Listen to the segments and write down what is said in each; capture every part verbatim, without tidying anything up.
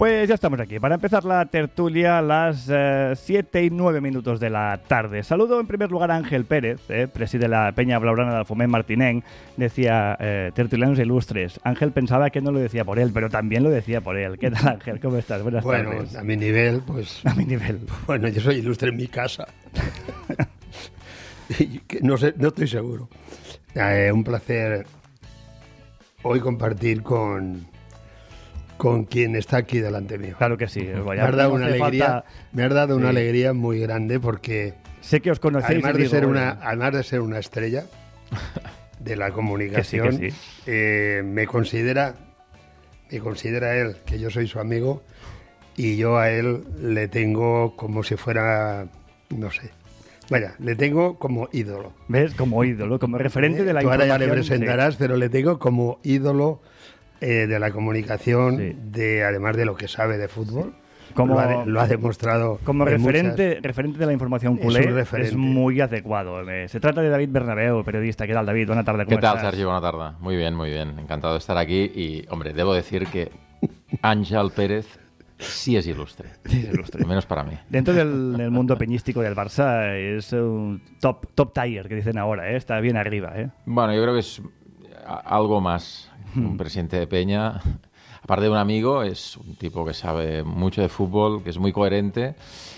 Pues ya estamos aquí, para empezar la tertulia a las eh, siete y nueve minutos de la tarde. Saludo en primer lugar a Ángel Pérez, eh, preside la Peña Blaugrana de Alfomén Martinén. Decía, eh, tertulianos ilustres. Ángel pensaba que no lo decía por él, pero también lo decía por él. ¿Qué tal, Ángel? ¿Cómo estás? Buenas bueno, tardes. Bueno, a mi nivel, pues... A mi nivel. Bueno, yo soy ilustre en mi casa. no sé, no estoy seguro. Eh, un placer hoy compartir con... con quien está aquí delante mío. Claro que sí. Vaya, me has dado, una alegría, falta... me has dado sí. una alegría muy grande porque... Sé que os conocéis. Además de, ser una, además de ser una estrella de la comunicación, que sí, que sí. Eh, me considera, me considera él que yo soy su amigo y yo a él le tengo como si fuera, no sé... Vaya, le tengo como ídolo. ¿Ves? Como ídolo, como referente ¿Eh? de la Tú información. Ahora ya le presentarás, sí. pero le tengo como ídolo... Eh, de la comunicación, sí. de además de lo que sabe de fútbol, como, lo, ha, lo ha demostrado. Como referente, muchas... referente de la información culé, es, es muy adecuado. Se trata de David Bernabeu, periodista. ¿Qué tal, David? Buena tarde. ¿Cómo ¿Qué tal, estás? Sergio? Buena tarde. Muy bien, muy bien. Encantado de estar aquí y, hombre, debo decir que Ángel Pérez sí es ilustre. Sí es ilustre. Al menos para mí. Dentro del, del mundo peñístico del Barça es un top, top tier, que dicen ahora, ¿eh? Está bien arriba, ¿eh? Bueno, yo creo que es algo más. Un presidente de Peña, aparte de un amigo, es un tipo que sabe mucho de fútbol, que es muy coherente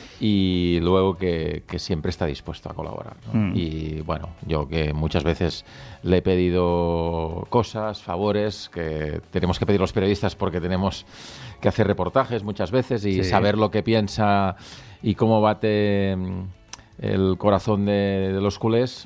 y luego que, que siempre está dispuesto a colaborar, ¿no? Mm. Y bueno, yo que muchas veces le he pedido cosas, favores, que tenemos que pedir los periodistas porque tenemos que hacer reportajes muchas veces y sí. saber lo que piensa y cómo bate el corazón de, de los culés.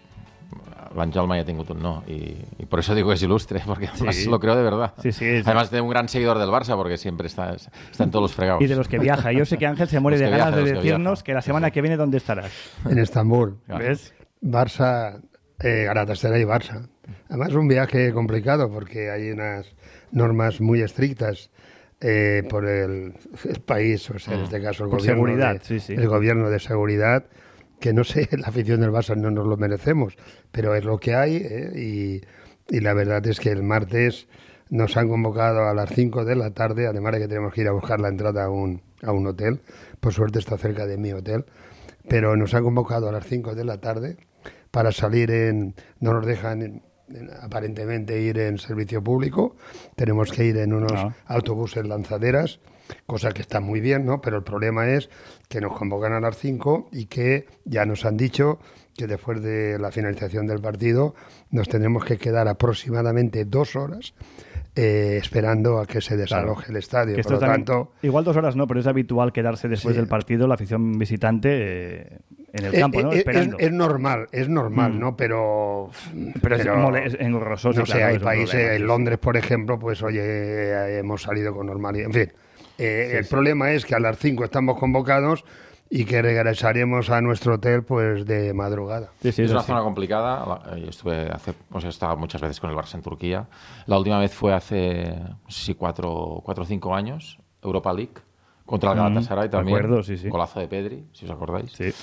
L'Àngel mai ha tingut un no y, y por eso digo que es ilustre, porque además sí. lo creo de verdad. Sí, sí, sí. Además de un gran seguidor del Barça, porque siempre está, está en todos los fregados. Y de los que viaja. Yo sé que Ángel se muere de ganas viaja, de decirnos que, que la semana sí, sí. que viene, ¿dónde estarás? En Estambul. ¿Ves? Barça, eh, Galatasaray y Barça. Además es un viaje complicado porque hay unas normas muy estrictas eh, por el, el país, o sea, en este caso el por gobierno, seguridad, de, sí, sí. el gobierno de seguridad, que no sé, la afición del Barça no nos lo merecemos, pero es lo que hay, ¿eh? y, y la verdad es que el martes nos han convocado a las cinco de la tarde, además de que tenemos que ir a buscar la entrada a un, a un hotel, por suerte está cerca de mi hotel, pero nos han convocado a las cinco de la tarde para salir en, no nos dejan en, en, aparentemente ir en servicio público, tenemos que ir en unos no. autobuses lanzaderas, cosa que está muy bien, ¿no? Pero el problema es que nos convocan a las cinco y que ya nos han dicho que después de la finalización del partido nos tendremos que quedar aproximadamente dos horas eh, esperando a que se desaloje claro. el estadio. Por lo también, tanto, igual dos horas no, pero es habitual quedarse después sí. del partido la afición visitante eh, en el campo, eh, ¿no? Eh, Esperando. Es, es normal, es normal, mm. ¿no? Pero, pero, pero es engorroso. No claro, sé, hay países, problema, en Londres, por ejemplo, pues oye, hemos salido con normalidad. En fin. Eh, sí, el sí. problema es que a las cinco estamos convocados y que regresaremos a nuestro hotel pues de madrugada. Sí, sí, es una zona complicada. Yo estuve hace, o sea, he estado muchas veces con el Barça en Turquía. La última vez fue hace, no sé si cuatro, cuatro o cinco años, Europa League, contra el Galatasaray mm, también. Acuerdo, sí, sí. Golazo de Pedri, si os acordáis. Sí.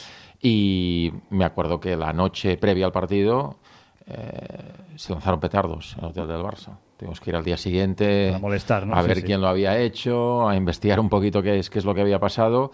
Y me acuerdo que la noche previa al partido eh, se lanzaron petardos en el hotel del Barça. Tuvimos que ir al día siguiente a molestar, ¿no? a ver sí, quién sí. lo había hecho, a investigar un poquito qué es, qué es lo que había pasado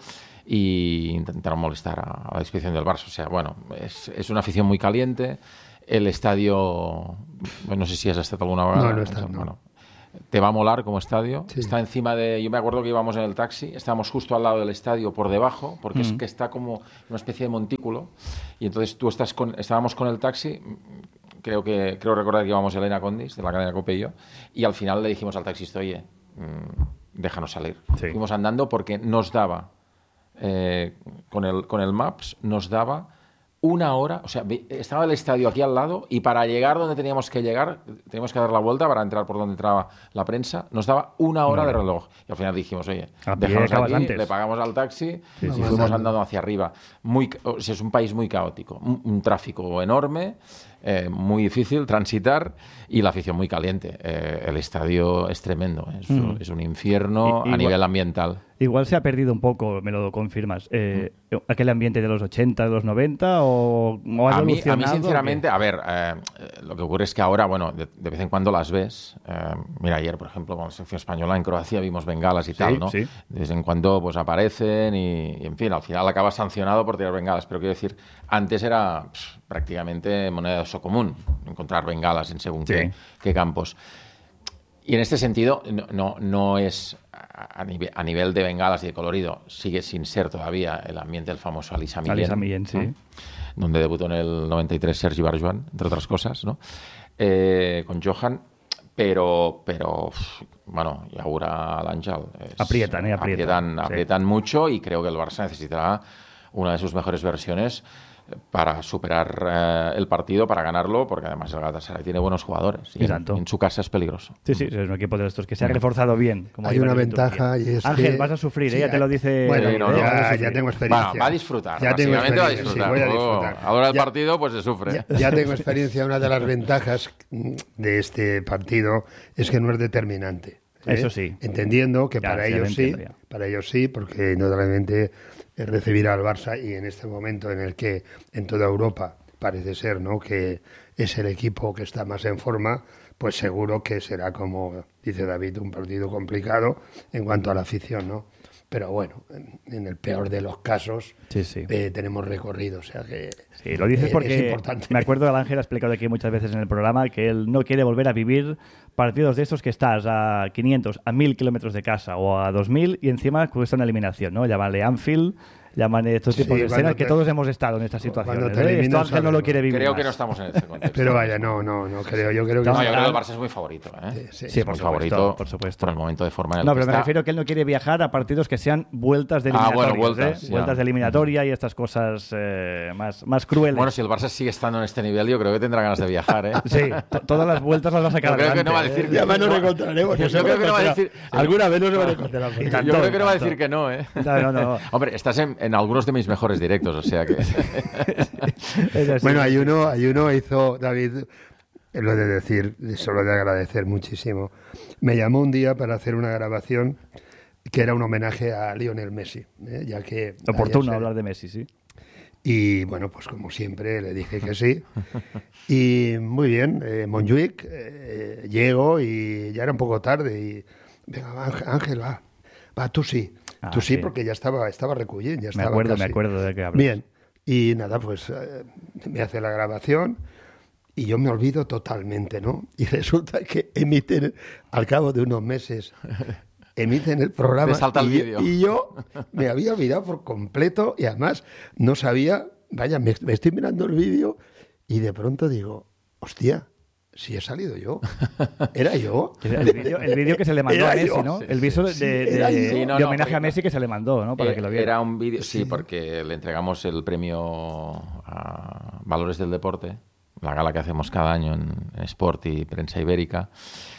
y intentaron molestar a, a la disposición del Barça. O sea, bueno, es, es una afición muy caliente. El estadio, no sé si has estado alguna vez. No, no está. No. Bueno, te va a molar como estadio. Sí. Está encima de... Yo me acuerdo que íbamos en el taxi, estábamos justo al lado del estadio por debajo, porque mm. es que está como una especie de montículo. Y entonces tú estás con, estábamos con el taxi... Creo que creo recordar que íbamos Elena Condis, de la cadena COPE y yo, y al final le dijimos al taxista, oye, mmm, déjanos salir. Sí. Fuimos andando porque nos daba, eh, con, el, con el Maps, nos daba una hora, o sea, estaba el estadio aquí al lado y para llegar donde teníamos que llegar, teníamos que dar la vuelta para entrar por donde entraba la prensa, nos daba una hora no, de reloj. Y al final dijimos, oye, déjanos aquí, antes. Le pagamos al taxi sí, y sí, fuimos sí. andando hacia arriba. Muy, o sea, es un país muy caótico, un, un tráfico enorme. eh, muy difícil transitar y la afición muy caliente. Eh, el estadio es tremendo, es, mm. es un infierno y, a igual, nivel ambiental. Igual se ha perdido un poco, me lo confirmas, eh, mm. aquel ambiente de los ochenta, de los noventa, o, o ha a, mí, evolucionado. A mí, sinceramente, a ver, eh, lo que ocurre es que ahora, bueno, de, de vez en cuando las ves. Eh, mira, ayer, por ejemplo, con la selección española en Croacia vimos bengalas y sí, tal, ¿no? Sí. De vez en cuando pues aparecen y, y, en fin, al final acabas sancionado por tirar bengalas. Pero quiero decir, antes era pff, prácticamente moneda de uso común encontrar bengalas en según sí. qué, qué campos. Y en este sentido, no, no, no es a nivel, a nivel de bengalas y de colorido, sigue sin ser todavía el ambiente del famoso Alisa Millén, Alisa Millén, sí. ¿no? Donde debutó en el noventa y tres Sergi Barjuan, entre otras cosas, ¿no? Eh, con Johan, pero, pero bueno, y ahora l'Àngel. Aprietan, eh, aprietan. Aprietan, sí. aprietan mucho y creo que el Barça necesitará una de sus mejores versiones para superar eh, el partido, para ganarlo, porque además el Galatasaray tiene buenos jugadores y en, en su casa es peligroso. Sí, sí, es un equipo de estos que se ha reforzado bien. Como hay una ventaja y es Ángel, que... vas a sufrir, sí, ¿eh? Ya te lo dice... Bueno, eh, no, no, ya, ya tengo experiencia. Bueno, va a disfrutar, ya tengo básicamente va a experiencia, disfrutar. sí, voy a disfrutar. Oh, ahora el ya, partido pues se sufre. Ya, ya tengo experiencia. Una de las ventajas de este partido es que no es determinante. ¿eh? Eso sí. Entendiendo que ya, para ellos sí, ya. para ellos sí, porque indudablemente recibir al Barça y en este momento en el que en toda Europa parece ser, ¿no?, que es el equipo que está más en forma, pues seguro que será, como dice David, un partido complicado en cuanto a la afición, ¿no? Pero bueno, en, en el peor de los casos sí, sí. Eh, tenemos recorrido, o sea que sí, lo dices eh, porque es importante. Me acuerdo que Ángel ha explicado aquí muchas veces en el programa que él no quiere volver a vivir partidos de estos que estás a quinientos, a mil kilómetros de casa o a dos mil y encima cuesta una eliminación, ¿no? Llámale Anfield, llaman estos tipos sí, de escenas te, que todos hemos estado en estas situaciones. ¿eh? Esto Ángel no lo quiere vivir. Creo más. que no estamos en este contexto. Pero vaya, no, no, no creo. Yo creo que, no, yo creo que el Barça es muy favorito. ¿eh? Sí, sí, es sí muy por, supuesto, favorito por supuesto. Por el momento de forma en el No, que pero está. me refiero que él no quiere viajar a partidos que sean vueltas de eliminatorias. Ah, bueno, vueltas. ¿eh? Vueltas de eliminatoria y estas cosas eh, más, más crueles. Bueno, si el Barça sigue estando en este nivel, yo creo que tendrá ganas de viajar. ¿eh? Sí, todas las vueltas las va a sacar yo creo adelante. que no va a decir ¿eh? Ya más nos encontraremos. Yo creo que no va a decir... Alguna vez nos van a encontrar. Yo creo que no va a decir que no, ¿eh? No, no, no. Hombre, estás en, en algunos de mis mejores directos, o sea que... Bueno, hay uno, hay uno hizo, David, lo de decir, solo de agradecer muchísimo. Me llamó un día para hacer una grabación que era un homenaje a Lionel Messi, ¿eh? Ya que... Oportuno hablar de Messi, sí. Y bueno, pues como siempre le dije que sí. Y muy bien, eh, Montjuic, eh, llego y ya era un poco tarde y... Venga, Ángel, va, va, tú sí. Ah, tú sí, sí, porque ya estaba, estaba recogiendo, ya me estaba acuerdo, casi. Me acuerdo de qué hablas. Bien, y nada, pues eh, me hace la grabación y yo me olvido totalmente, ¿no? Y resulta que emiten, al cabo de unos meses, emiten el programa. Te salta el y, vídeo. Y yo me había olvidado por completo y además no sabía, vaya, me, me estoy mirando el vídeo y de pronto digo, hostia, si he salido yo. ¿Era yo? El vídeo, el vídeo que se le mandó era a Messi, yo. ¿no? El vídeo de, de, de, sí, no, de no, homenaje porque, a Messi que se le mandó, ¿no? Para eh, que lo viera. Era un vídeo, sí, porque le entregamos el premio a Valores del Deporte, la gala que hacemos cada año en, en Sport y Prensa Ibérica.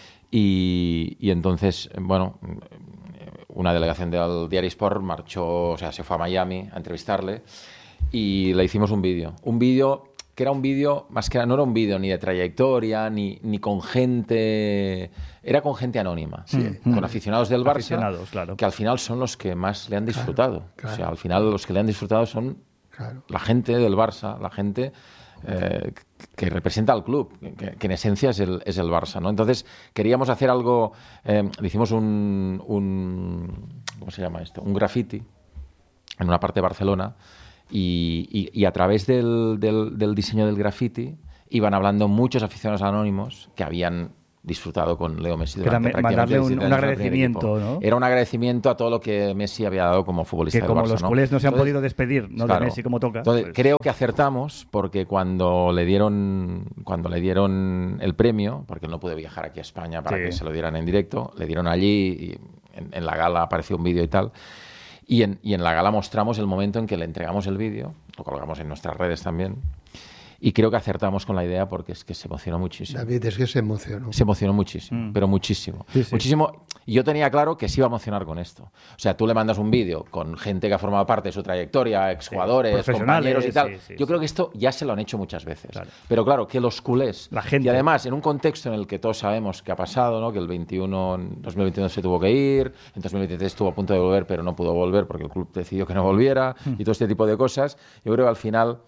Y, y entonces, bueno, una delegación del Diario Sport marchó, o sea, se fue a Miami a entrevistarle y le hicimos un vídeo. Un vídeo... que era un vídeo, más que no era un vídeo ni de trayectoria, ni, ni con gente... Era con gente anónima, sí, con mm. aficionados del Barça, aficionados, claro. que al final son los que más le han disfrutado. Claro, claro. O sea, al final los que le han disfrutado son claro. la gente del Barça, la gente eh, que representa al club, que, que en esencia es el, es el Barça, ¿no? Entonces, queríamos hacer algo... Eh, hicimos un, un... ¿Cómo se llama esto? Un graffiti en una parte de Barcelona. Y, y, y a través del, del, del diseño del graffiti iban hablando muchos aficionados anónimos que habían disfrutado con Leo Messi durante Era mandarle un, un agradecimiento, ¿no? Era un agradecimiento a todo lo que Messi había dado como futbolista que del como Barça, los ¿no? culés no se han Entonces, podido despedir, ¿no? Claro. De Messi como toca. Entonces, pues... creo que acertamos porque cuando le dieron cuando le dieron el premio, porque él no pudo viajar aquí a España para sí. que se lo dieran en directo, le dieron allí y en, en la gala apareció un vídeo y tal. Y en, y en la gala mostramos el momento en que le entregamos el vídeo, lo colgamos en nuestras redes también, Y creo que acertamos con la idea porque es que se emocionó muchísimo. David, es que se emocionó. Se emocionó muchísimo, mm. pero muchísimo. Sí, sí. Muchísimo. Y yo tenía claro que se iba a emocionar con esto. O sea, tú le mandas un vídeo con gente que ha formado parte de su trayectoria, exjugadores, sí, compañeros y tal. Sí, sí, yo sí. creo que esto ya se lo han hecho muchas veces. Claro. Pero claro, que los culés... La gente. Y además, en un contexto en el que todos sabemos que ha pasado, ¿no? Que el veintiuno, en dos mil veintiuno se tuvo que ir, en dos mil veintitrés estuvo a punto de volver, pero no pudo volver porque el club decidió que no volviera, mm. y todo este tipo de cosas. Yo creo que al final...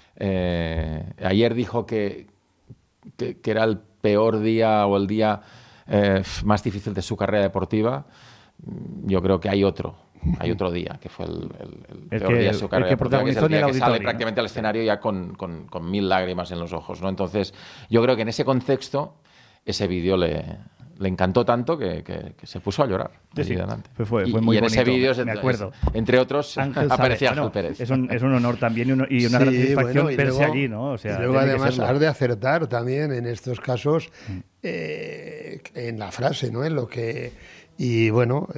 Eh, ayer dijo que, que, que era el peor día o el día eh, más difícil de su carrera deportiva. Yo creo que hay otro, hay otro día que fue el, el, el, el peor que, día de su carrera deportiva, que es el día que sale prácticamente ¿no? al escenario ya con, con, con mil lágrimas en los ojos, ¿no? Entonces, yo creo que en ese contexto ese vídeo le, le encantó tanto que, que, que se puso a llorar. Sí, sí. Adelante. Fue, fue, y, fue muy y en bonito, ese vídeo, me acuerdo. Entre otros, Ángel aparecía Ángel bueno, Pérez. Es un, es un honor también y, uno, y una sí, gran satisfacción bueno, verse luego, allí, ¿no? O sea, y luego además has de acertar también en estos casos mm. eh, en la frase, ¿no? En lo que... Y bueno,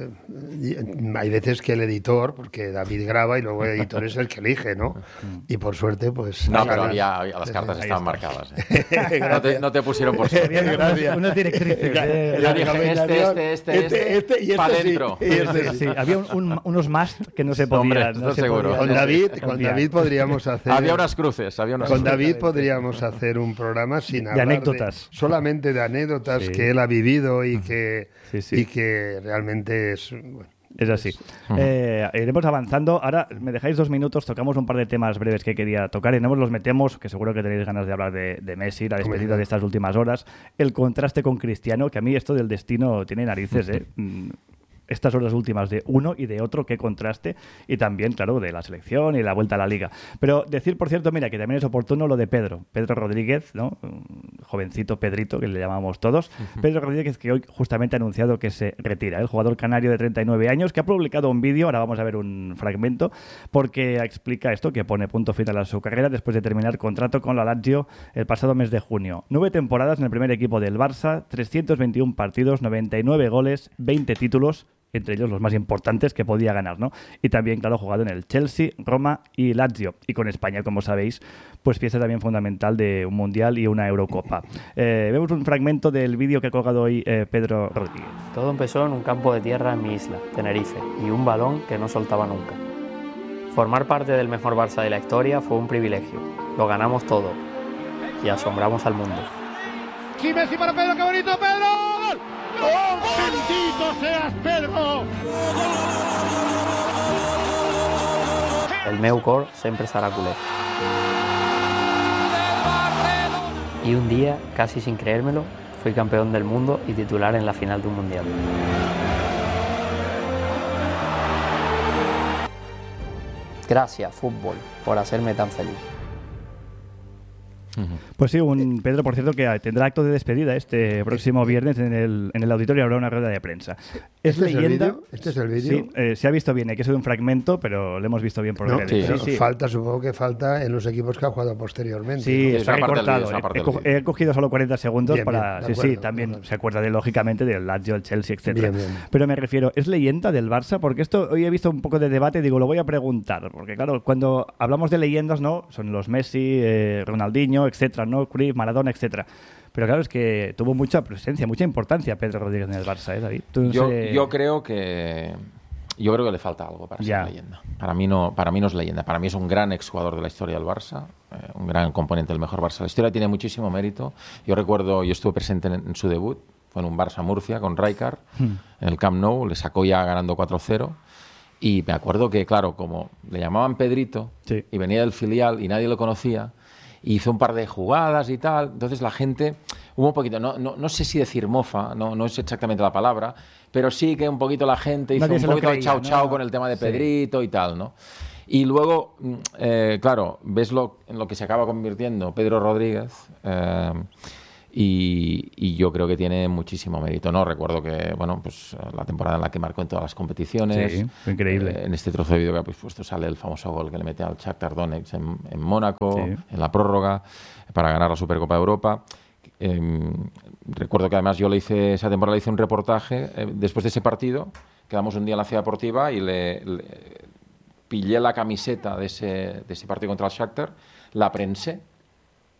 hay veces que el editor, porque David graba y luego el editor es el que elige, ¿no? Y por suerte, pues... No, pero había, había, las cartas estaban marcadas. ¿eh? no, te, no te pusieron por suerte. Había unas directrices. Eh, yo dije, este, este, este, este, este, y este para sí, adentro. Y este sí. Sí, había un, un, unos must que no se podían. Hombre, no se seguro. podían Con David, con David podríamos hacer... Había unas cruces. Había unas con cruces. David podríamos hacer un programa sin de hablar anécdotas. De, solamente de anécdotas sí. que él ha vivido y que, sí, sí. Y que realmente es... Bueno, es así. Uh-huh. Eh, iremos avanzando. Ahora me dejáis dos minutos, tocamos un par de temas breves que quería tocar y no los metemos, que seguro que tenéis ganas de hablar de, de Messi, la despedida de estas últimas horas, el contraste con Cristiano, que a mí esto del destino tiene narices, ¿eh? Estas horas últimas de uno y de otro, qué contraste, y también, claro, de la selección y la vuelta a la liga. Pero decir, por cierto, mira, que también es oportuno lo de Pedro, Pedro Rodríguez, ¿no? Un jovencito Pedrito, que le llamamos todos. Uh-huh. Pedro Rodríguez, que hoy justamente ha anunciado que se retira, el jugador canario de treinta y nueve años, que ha publicado un vídeo, ahora vamos a ver un fragmento, porque explica esto, que pone punto final a su carrera después de terminar contrato con la Lazio el pasado mes de junio. Nueve temporadas en el primer equipo del Barça, trescientos veintiún partidos, noventa y nueve goles, veinte títulos, entre ellos los más importantes que podía ganar, ¿no? Y también, claro, jugado en el Chelsea, Roma y Lazio. Y con España, como sabéis, pues pieza también fundamental de un Mundial y una Eurocopa. Eh, vemos un fragmento del vídeo que ha colgado hoy eh, Pedro Rodríguez. Todo empezó en un campo de tierra en mi isla, Tenerife, y un balón que no soltaba nunca. Formar parte del mejor Barça de la historia fue un privilegio. Lo ganamos todo y asombramos al mundo. ¡Sí, Messi para Pedro! ¡Qué bonito, Pedro! ¡Oh, bendito seas, Pedro! El meu cor sempre serà culer. Y un día, casi sin creérmelo, fui campeón del mundo y titular en la final de un mundial. Gracias, fútbol, por hacerme tan feliz. Pues sí, un Pedro, por cierto, que tendrá acto de despedida este próximo viernes en el, en el auditorio, habrá una rueda de prensa. Es ¿Este leyenda. Es el ¿Este es el vídeo? Sí, eh, se ha visto bien, hay que ser un fragmento, pero lo hemos visto bien por no, redes. Sí, sí, sí. Falta, supongo que falta en los equipos que ha jugado posteriormente. Sí, ¿no? está recortado. He, co he cogido solo cuarenta segundos bien, para... bien, sí, acuerdo, sí, también bien. se acuerda de, lógicamente, del Lazio, el Chelsea, etcétera. Bien, bien. Pero me refiero, ¿es leyenda del Barça? Porque esto hoy he visto un poco de debate y digo, lo voy a preguntar. Porque claro, cuando hablamos de leyendas, ¿no? Son los Messi, eh, Ronaldinho, etcétera, ¿no? Cruyff, Maradona, etcétera. Pero claro, es que tuvo mucha presencia, mucha importancia Pedro Rodríguez en el Barça, ¿eh, David? Tú, yo, sé... yo creo que yo creo que le falta algo para ya. ser leyenda. Para mí no, para mí no es leyenda. Para mí es un gran exjugador de la historia del Barça, eh, un gran componente del mejor Barça. La historia tiene muchísimo mérito. Yo recuerdo, yo estuve presente en, en su debut, fue en un Barça Murcia con Rijkaard, hmm. en el Camp Nou, le sacó ya ganando cuatro cero. Y me acuerdo que, claro, como le llamaban Pedrito sí. y venía del filial y nadie lo conocía, hizo un par de jugadas y tal, entonces la gente hubo un poquito, no, no, no sé si decir mofa, no, no es exactamente la palabra, pero sí que un poquito la gente hizo Nadie un poquito creía, de chau chau, ¿no? con el tema de Sí. Pedrito y tal, ¿no? Y luego, eh, claro, ves lo, en lo que se acaba convirtiendo Pedro Rodríguez, eh, y, y yo creo que tiene muchísimo mérito, ¿no? Recuerdo que, bueno, pues la temporada en la que marcó en todas las competiciones. Sí, fue increíble. Eh, en este trozo de vídeo que habéis puesto sale el famoso gol que le mete al Shakhtar Donetsk en, en Mónaco, Sí. en la prórroga, para ganar la Supercopa de Europa. Eh, recuerdo que además yo le hice, esa temporada le hice un reportaje, eh, después de ese partido, quedamos un día en la Ciudad Deportiva y le, le pillé la camiseta de ese, de ese partido contra el Shakhtar, la prensé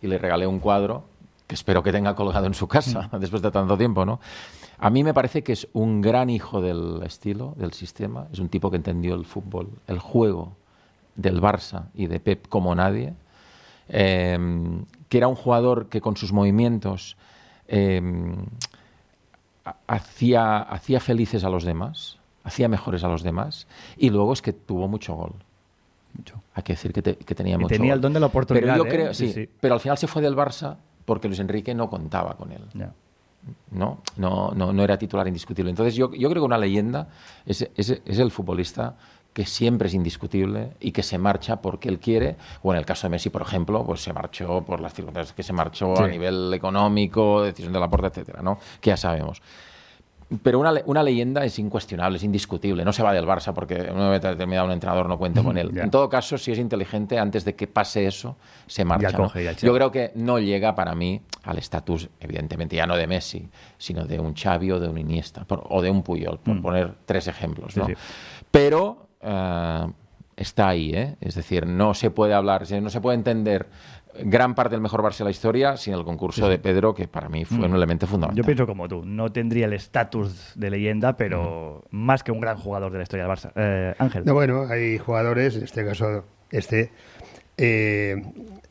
y le regalé un cuadro que espero que tenga colgado en su casa mm. después de tanto tiempo, ¿no? A mí me parece que es un gran hijo del estilo, del sistema. Es un tipo que entendió el fútbol, el juego del Barça y de Pep como nadie. Eh, que era un jugador que con sus movimientos eh, hacía, hacía felices a los demás, hacía mejores a los demás. Y luego es que tuvo mucho gol. Mucho. Hay que decir que, te, que tenía y mucho tenía gol. el don de la oportunidad. Pero yo ¿eh? creo, sí, sí, sí. Pero al final se fue del Barça porque Luis Enrique no contaba con él. Yeah. ¿No? No, no, no era titular indiscutible. Entonces yo, yo creo que una leyenda es, es, es el futbolista que siempre es indiscutible y que se marcha porque él quiere, o en el caso de Messi, por ejemplo, pues se marchó por las circunstancias que se marchó sí. a nivel económico, decisión de Laporta, etcétera, ¿no? Que ya sabemos. Pero una, una leyenda es incuestionable, es indiscutible. No se va del Barça porque en una vez determinada un entrenador no cuenta con él. Yeah. En todo caso, si es inteligente, antes de que pase eso, se marcha. Ya coge, ¿no? Ya Yo creo que no llega para mí al estatus, evidentemente, ya no de Messi, sino de un Xavi o de un Iniesta, por, o de un Puyol, por mm. poner tres ejemplos, ¿no? Sí, sí. Pero uh, está ahí, ¿eh? Es decir, no se puede hablar, no se puede entender gran parte del mejor Barça de la historia sin el concurso sí, sí. de Pedro, que para mí fue mm. un elemento fundamental. Yo pienso como tú, no tendría el estatus de leyenda, pero mm. más que un gran jugador de la historia del Barça. Eh, Ángel. No, bueno, hay jugadores, en este caso este, eh,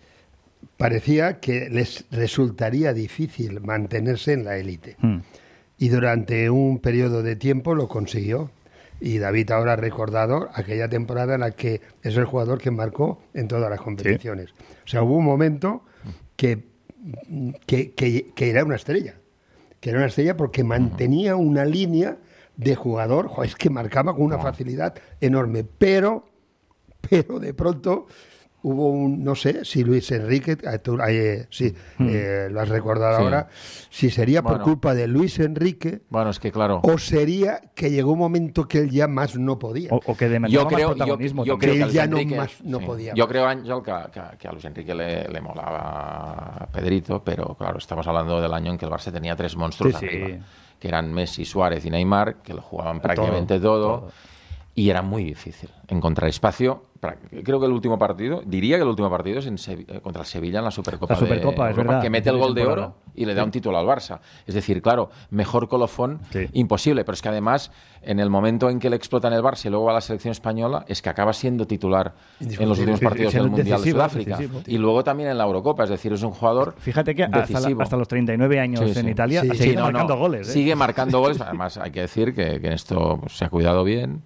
parecía que les resultaría difícil mantenerse en la élite. Mm. Y durante un periodo de tiempo lo consiguió. Y David ahora ha recordado aquella temporada en la que es el jugador que marcó en todas las competiciones. ¿Sí? O sea, hubo un momento que, que, que, que era una estrella. Que era una estrella porque mantenía una línea de jugador, jo, es que marcaba con una facilidad enorme. Pero, pero de pronto hubo un, no sé, si Luis Enrique, tú, eh, sí, mm. eh, lo has recordado sí. ahora, si sería por bueno. culpa de Luis Enrique, bueno, es que claro, o sería que llegó un momento que él ya más no podía, o, o que demandaba más protagonismo, yo, yo que creo él que ya Enrique, no más no sí. podía. Yo creo, Ángel, que, que, que a Luis Enrique le, le molaba Pedrito, pero claro, estamos hablando del año en que el Barça tenía tres monstruos sí, arriba, sí. que eran Messi, Suárez y Neymar, que lo jugaban prácticamente todo, todo, todo. Y era muy difícil encontrar espacio. Creo que el último partido, diría que el último partido es en Sevilla, contra el Sevilla en la Supercopa, la Supercopa de es Europa, verdad, que mete el gol de oro y le da sí. un título al Barça. Es decir, claro, mejor colofón sí. imposible, pero es que además en el momento en que le explotan el Barça y luego va a la selección española, es que acaba siendo titular en los últimos partidos sí, sí, del Mundial decisivo, de Sudáfrica decisivo, y luego también en la Eurocopa, es decir, es un jugador Fíjate que hasta, la, hasta los treinta y nueve años sí, sí. en Italia sí, sigue sí, no, marcando no, goles. ¿eh? Sigue marcando goles, además hay que decir que, que en esto pues, se ha cuidado bien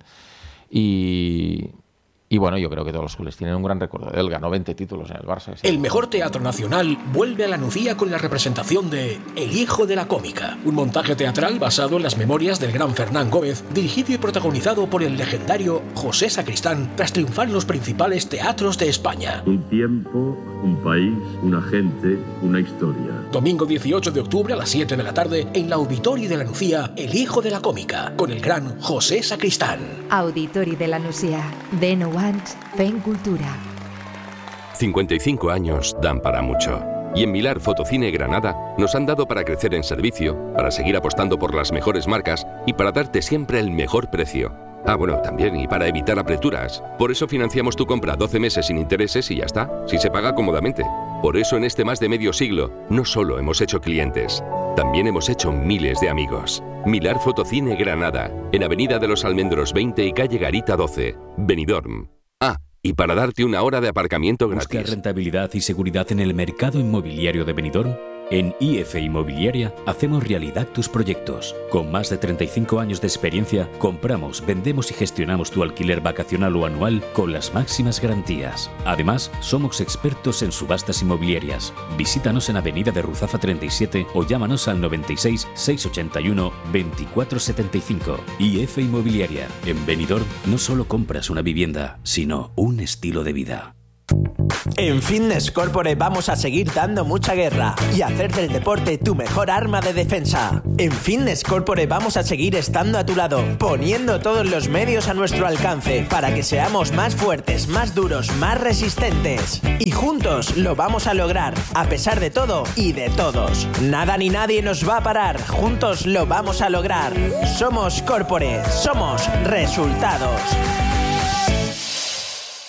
y... Y bueno, yo creo que todos los culés tienen un gran recuerdo de él. Ganó veinte títulos en el Barça. El mejor teatro nacional vuelve a la Nucía con la representación de El hijo de la cómica, un montaje teatral basado en las memorias del gran Fernán Gómez, dirigido y protagonizado por el legendario José Sacristán, tras triunfar en los principales teatros de España. Un tiempo, un país, una gente, una historia. Domingo dieciocho de octubre a las siete de la tarde en la Auditori de la Nucía, El hijo de la cómica, con el gran José Sacristán. Auditori de la Nucía. De no Fen Cultura. cincuenta y cinco años dan para mucho. Y en Milar Fotocine Granada nos han dado para crecer en servicio, para seguir apostando por las mejores marcas y para darte siempre el mejor precio. Ah, bueno, también, y para evitar apreturas. Por eso financiamos tu compra doce meses sin intereses y ya está, si se paga cómodamente. Por eso en este más de medio siglo, no solo hemos hecho clientes, también hemos hecho miles de amigos. Milar Fotocine Granada, en Avenida de los Almendros veinte y Calle Garita doce, Benidorm. Ah, y para darte una hora de aparcamiento gratis. ¿Buscas rentabilidad y seguridad en el mercado inmobiliario de Benidorm? En I F Inmobiliaria hacemos realidad tus proyectos. Con más de treinta y cinco años de experiencia, compramos, vendemos y gestionamos tu alquiler vacacional o anual con las máximas garantías. Además, somos expertos en subastas inmobiliarias. Visítanos en Avenida de Ruzafa treinta y siete o llámanos al noventa y seis, seiscientos ochenta y uno, veinticuatro setenta y cinco. I F Inmobiliaria. En Benidorm no solo compras una vivienda, sino un estilo de vida. En Fitness Corporate vamos a seguir dando mucha guerra y hacer del deporte tu mejor arma de defensa. En Fitness Corporate vamos a seguir estando a tu lado, poniendo todos los medios a nuestro alcance para que seamos más fuertes, más duros, más resistentes. Y juntos lo vamos a lograr, a pesar de todo y de todos. Nada ni nadie nos va a parar, juntos lo vamos a lograr. Somos Corporate, somos resultados.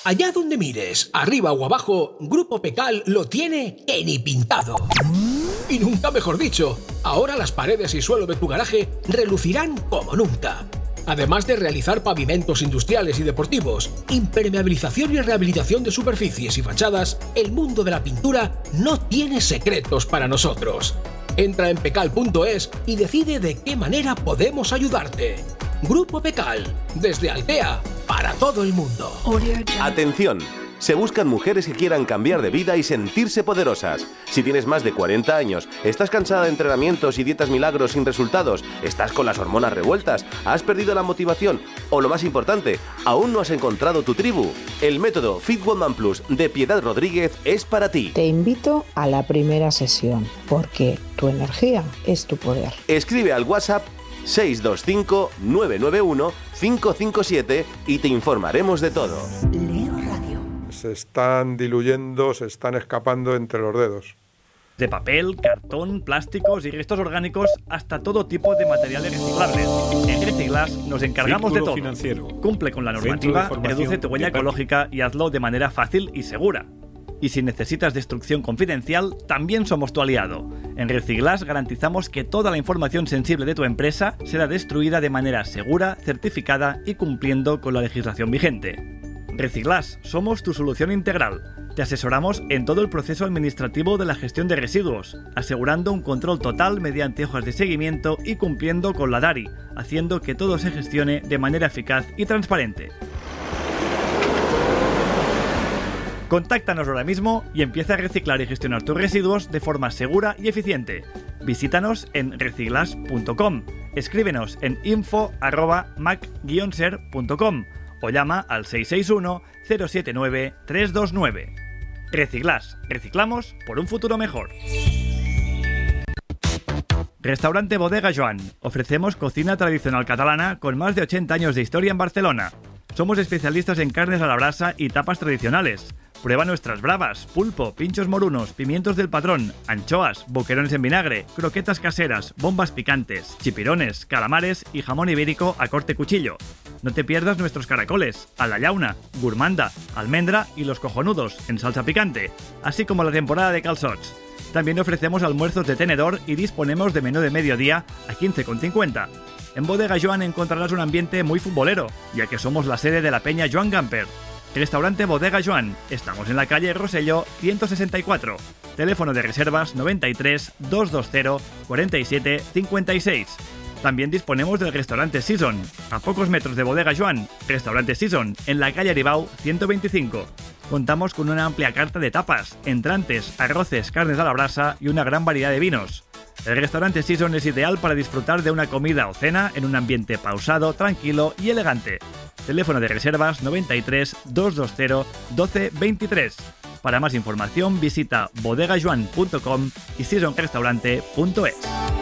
Allá donde mires, arriba o abajo, Grupo Pecal lo tiene que ni pintado. Y nunca mejor dicho, ahora las paredes y suelo de tu garaje relucirán como nunca. Además de realizar pavimentos industriales y deportivos, impermeabilización y rehabilitación de superficies y fachadas, el mundo de la pintura no tiene secretos para nosotros. Entra en pecal punto es y decide de qué manera podemos ayudarte. Grupo Pecal, desde Altea, para todo el mundo. Atención. Se buscan mujeres que quieran cambiar de vida y sentirse poderosas. Si tienes más de cuarenta años, estás cansada de entrenamientos y dietas milagros sin resultados, estás con las hormonas revueltas, has perdido la motivación o, lo más importante, aún no has encontrado tu tribu, el método Fit Woman Plus de Piedad Rodríguez es para ti. Te invito a la primera sesión, porque tu energía es tu poder. Escribe al WhatsApp seis dos cinco, nueve nueve uno, cinco cinco siete y te informaremos de todo. Se están diluyendo, se están escapando entre los dedos. De papel, cartón, plásticos y restos orgánicos hasta todo tipo de materiales reciclables. En Reciclas nos encargamos Círculo de todo. Financiero. Cumple con la normativa, reduce tu huella ecológica y hazlo de manera fácil y segura. Y si necesitas destrucción confidencial, también somos tu aliado. En Reciclas garantizamos que toda la información sensible de tu empresa será destruida de manera segura, certificada y cumpliendo con la legislación vigente. Reciclas, somos tu solución integral. Te asesoramos en todo el proceso administrativo de la gestión de residuos, asegurando un control total mediante hojas de seguimiento y cumpliendo con la D A R I, haciendo que todo se gestione de manera eficaz y transparente. Contáctanos ahora mismo y empieza a reciclar y gestionar tus residuos de forma segura y eficiente. Visítanos en reciclas punto com, escríbenos en info arroba mac guion ser punto com o llama al seis seis uno, cero siete nueve, tres dos nueve. Reciclas, reciclamos por un futuro mejor. Restaurante Bodega Joan. Ofrecemos cocina tradicional catalana con más de ochenta años de historia en Barcelona. Somos especialistas en carnes a la brasa y tapas tradicionales. Prueba nuestras bravas, pulpo, pinchos morunos, pimientos del patrón, anchoas, boquerones en vinagre, croquetas caseras, bombas picantes, chipirones, calamares y jamón ibérico a corte cuchillo. No te pierdas nuestros caracoles, a la llauna, gourmanda, almendra y los cojonudos en salsa picante, así como la temporada de calçots. También ofrecemos almuerzos de tenedor y disponemos de menú de mediodía a quince con cincuenta. En Bodega Joan encontrarás un ambiente muy futbolero, ya que somos la sede de la peña Joan Gamper. Restaurante Bodega Joan. Estamos en la calle Rosselló ciento sesenta y cuatro. Teléfono de reservas noventa y tres, doscientos veinte, cuarenta y siete, cincuenta y seis. También disponemos del restaurante Season, a pocos metros de Bodega Joan. Restaurante Season, en la calle Aribau ciento veinticinco. Contamos con una amplia carta de tapas, entrantes, arroces, carnes a la brasa y una gran variedad de vinos. El restaurante Season es ideal para disfrutar de una comida o cena en un ambiente pausado, tranquilo y elegante. Teléfono de reservas noventa y tres, doscientos veinte, doce veintitrés. Para más información visita bodega joan punto com y season restaurante punto es.